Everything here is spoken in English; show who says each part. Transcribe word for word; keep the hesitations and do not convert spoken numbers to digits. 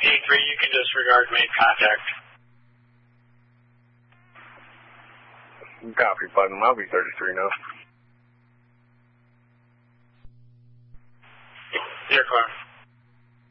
Speaker 1: E three, you can disregard main contact.
Speaker 2: Copy, Putnam. I'll be thirty-three now.
Speaker 1: You're clear.